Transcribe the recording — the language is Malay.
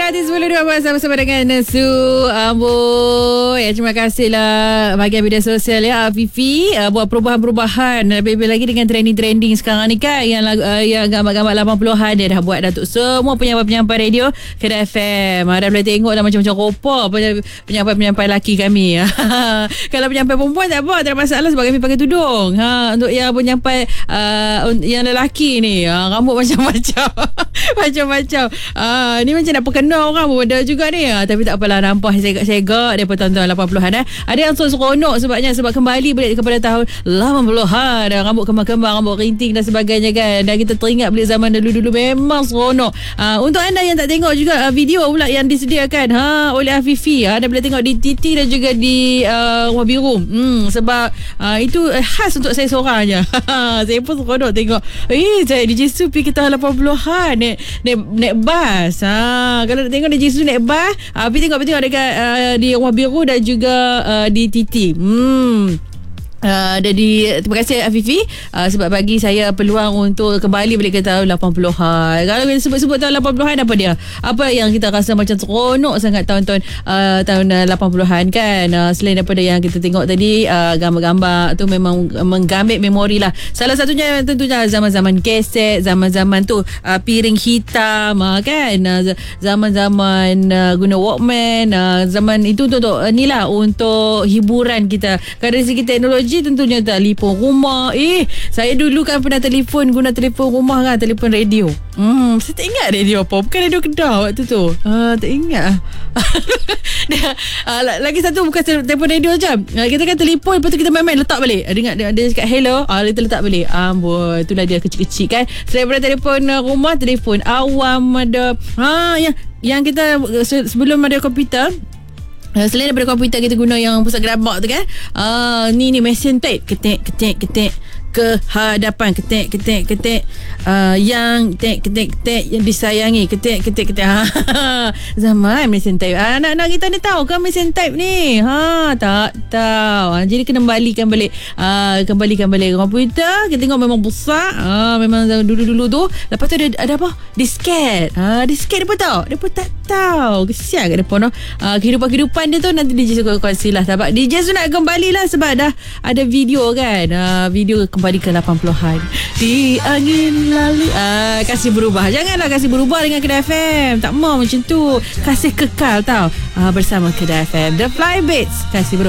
102 bersama dengan Su Amboi. Terima kasihlah bahagian media sosial ya Fifi buat perubahan-perubahan. Lebih-lebih lagi dengan trending-trending sekarang ni kan, yang gambar-gambar 80-an dia dah buat datuk semua penyampai-penyampai radio Kedah FM. Dah boleh tengok dah macam-macam rupa penyampai-penyampai lelaki kami. Kalau penyampai perempuan tak apa, tak ada masalah sebab kami pakai tudung. Untuk yang penyampai yang lelaki ni, rambut macam-macam. Macam-macam. Ni macam nak perkenal orang pun ada juga ni. Tapi tak apalah, nampak segak-segak daripada tahun 80-an. Ada yang seronok sebab kembali balik kepada tahun 80-an. Rambut kembang-kembang, rambut rinting dan sebagainya kan. Dan kita teringat balik zaman dulu-dulu memang seronok. Untuk anda yang tak tengok juga video pula yang disediakan oleh Afifi, anda boleh tengok di TT dan juga di Rumah Biru. Sebab itu khas untuk saya seorang je. Saya pun seronok tengok. Saya DJ Su pergi ke tahun 80-an naik bas. Kalau nak tengok DJ Su naik bas, pergi tengok dekat di Rumah Biru dan juga di TT. Jadi terima kasih Afifi sebab bagi saya peluang untuk kembali balik ke tahun 80-an. Kalau kita sebut-sebut tahun 80-an, apa dia? Apa yang kita rasa macam seronok sangat tahun 80-an kan? Selain daripada yang kita tengok tadi, gambar-gambar tu memang menggamit memori lah. Salah satunya tentunya zaman-zaman keset, zaman-zaman tu piring hitam kan, zaman-zaman guna Walkman, zaman itu untuk ni lah, untuk hiburan kita. Kalau dari segi teknologi tentunya telefon rumah. Saya dulu kan pernah guna telefon rumah kan, telefon radio. Saya tak ingat radio apa. Bukan radio Kedah waktu tu. Tak ingat. Lagi satu bukan telefon radio je. Kita kan telefon, lepas tu kita main-main letak balik. Dengar dia cakap hello, kita letak balik. Boy, itulah dia kecil-kecil kan. Selain daripada telefon rumah, telefon awam ada. Yang kita sebelum ada komputer, selain daripada komputer, kita guna yang pusat gerabak tu kan. Ni mesin tape, ketik ke hadapan, ketik yang ketik yang disayangi, ketik zaman mesin tape. Anak-anak kita ni tahu kan mesin tape ni? Tak tahu. Jadi kena kembalikan balik komputer. Kita tengok memang besar. Memang dulu-dulu tu. Lepas tu ada apa? Disket. Disket dia pun tak tahu. Kesian kat depan. Kehidupan dia tu nanti DJ suka kongsi lah. Sebab DJ Su nak kembali lah sebab dah ada video kan. Video kembali ke 80-an. Di angin lalu. Kasih berubah. Janganlah kasih berubah dengan Kedah FM. Tak mau macam tu. Kasih kekal tau. Bersama Kedah FM. The Flybaits. Kasih berubah.